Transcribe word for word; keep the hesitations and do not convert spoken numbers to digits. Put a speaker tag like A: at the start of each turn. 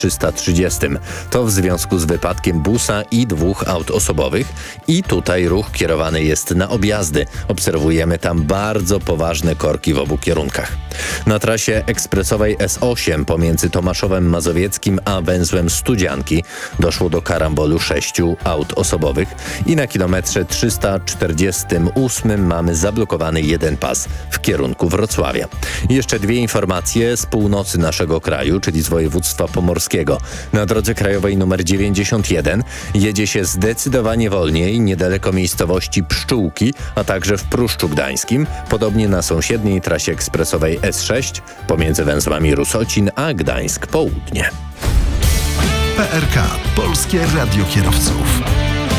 A: trzysta trzydzieści. To w związku z wypadkiem busa i dwóch aut osobowych i tutaj ruch kierowany jest na objazdy. Obserwujemy tam bardzo poważne korki w obu kierunkach. Na trasie ekspresowej S osiem pomiędzy Tomaszowem Mazowieckim a węzłem Studzianki doszło do karambolu sześciu aut osobowych i na kilometrze trzysta czterdziestym ósmym mamy zablokowany jeden pas w kierunku Wrocławia. I jeszcze dwie informacje z północy naszego kraju, czyli z województwa pomorskiego. Na drodze krajowej nr dziewięćdziesiąt jeden jedzie się zdecydowanie wolniej niedaleko miejscowości Pszczółki, a także w Pruszczu Gdańskim, podobnie na sąsiedniej trasie ekspresowej S sześć pomiędzy węzłami Rusocin a Gdańsk Południe.
B: P R K. Polskie Radio Kierowców.